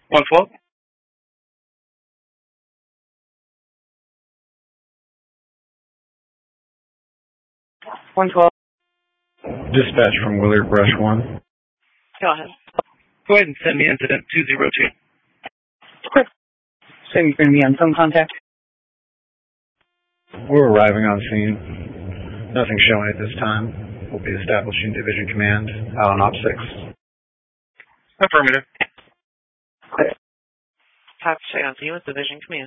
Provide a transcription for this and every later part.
112? 112. Dispatch from Willard Brush 1. Go ahead. Go ahead and send me incident 202. Okay. So you're going to be on phone contact? We're arriving on scene. Nothing showing at this time. We'll be establishing Division Command out on Op 6. Affirmative. Have to stay on scene with Division Command.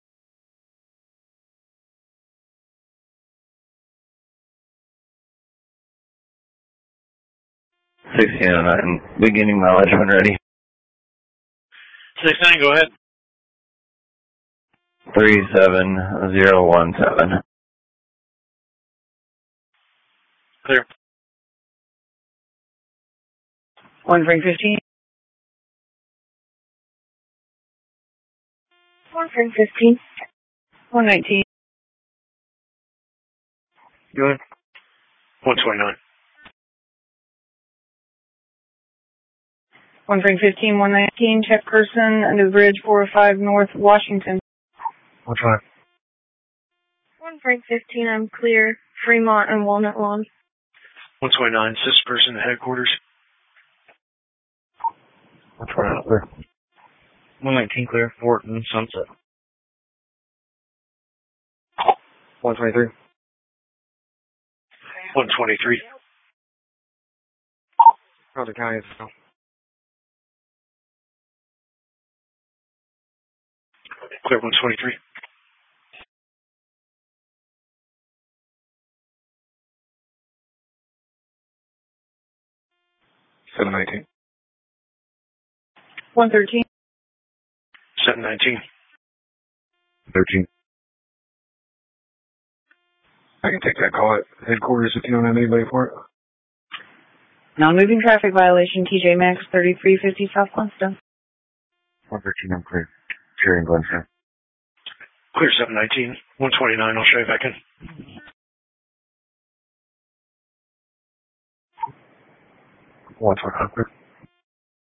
1609, beginning mileage when ready. 69, go ahead. 37017. Clear. 1 Frank 15. 1 Frank 15. 119. Good. 129. 1 Frank 15, 119. Check person under the bridge 405 North Washington. 1-5. 1 Frank 15, I'm clear. Fremont and Walnut Lawn. 129, assist person at headquarters. 1-5, clear. 119 clear, Fort and Sunset. 123. 123. Other counties. Clear 123. 719. 113. 719. 13. I can take that call at headquarters if you don't have anybody for it. Non-moving traffic violation, TJ Maxx 3350 South Glenstone. 113, I'm clear. Jerry and Glenstone. Clear 719. 129, I'll show you back in. 125, clear.